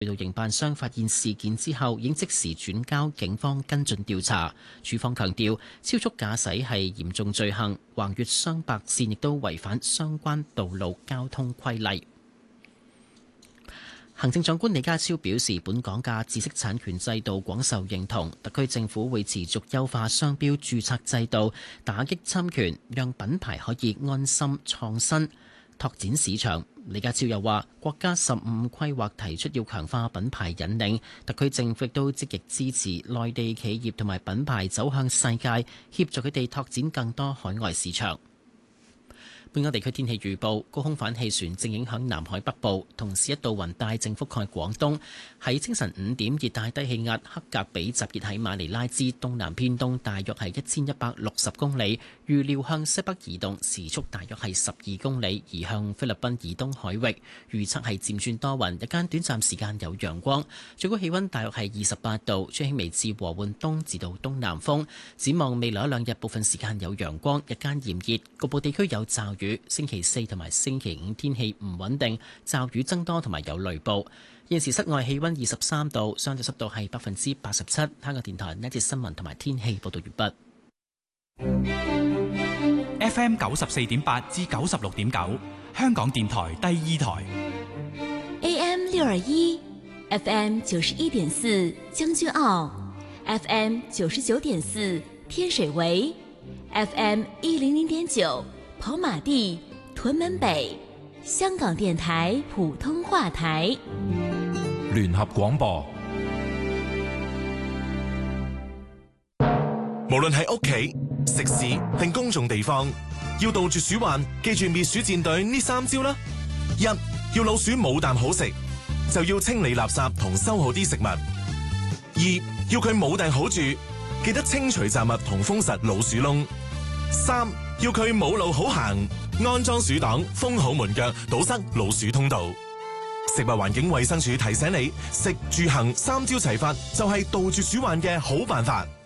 隧道營辦商發現事件之後，已經即時轉交警方跟進調查。署方強調，超速駕駛係嚴重罪行，橫越雙白線亦都違反相關道路交通規例。行政長官李家超表示，本港嘅知識產權制度廣受認同，特區政府會持續優化商標註冊制度，打擊侵權，讓品牌可以安心創新拓展市場。李家超又話，國家15規劃提出要強化品牌引領，特區政府亦都積極支持內地企業同埋品牌走向世界，協助佢哋拓展更多海外市場。本港地區天氣預報，高空反氣旋正影響南海北部，同時一道雲帶正覆蓋廣東。喺清晨5點，熱帶低氣壓克格比集結喺馬尼拉之東南偏東，大約係1160公里，預料向西北移動，時速大約係12公里，移向菲律賓以東海域。預測係漸轉多雲，日間短暫時間有陽光，最高氣温大約係28度，吹輕微至和緩東至到東南風。展望未來一兩日，部分時間有陽光，日間炎熱，局部地區有驟雨。星期4同埋星期5天氣唔穩定，驟雨增多同埋有雷暴。現時室外氣溫23度，相對濕度係87%。香港電台呢節新聞同埋天氣報道完畢。FM 94.8至96.9，香港電台第2台。 AM 621 FM 91.4將軍澳 FM 99.4天水圍 FM 100.9跑馬地、屯門北，香港電台普通話台。 聯合廣播。 無論喺屋企、食肆定公眾地方，要杜絕鼠患，記住滅鼠戰隊呢3招啦。1. 要老鼠冇啖好食，就要清理垃圾同收好啲食物。2. 要佢冇埞好住，記得清除雜物同封實老鼠窿。3. 要佢冇路好行，安裝鼠擋，封好門腳，堵塞老鼠通道。食物環境衛生署提醒你，食住行3招齊發，就係杜絕鼠患嘅好辦法。